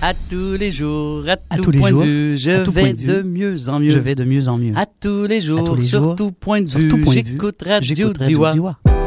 À tous les jours, à À tout tous les point jours, de vue, je à tout point vais de vue, de mieux en mieux. Je vais de mieux en mieux. À tous les jours, tous les sur jours, tout point de sur vue, tout point de vue, j'écoute Radio j'écoute Radio Diwa. Diwa.